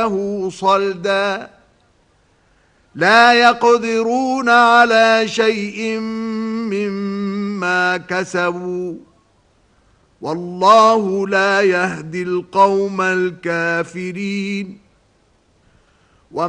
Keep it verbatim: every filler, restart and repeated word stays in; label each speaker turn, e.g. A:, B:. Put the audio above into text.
A: له صلدا لا يقدرون على شيء مما كسبوا والله لا يهدي القوم الكافرين.